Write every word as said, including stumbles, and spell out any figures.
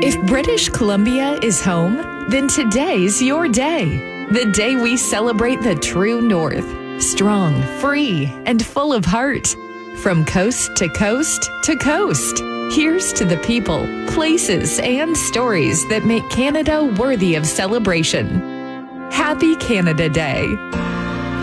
If British Columbia is home, then today's your day. The day we celebrate the true North. Strong, free, and full of heart. From coast to coast to coast. Here's to the people, places, and stories that make Canada worthy of celebration. Happy Canada Day.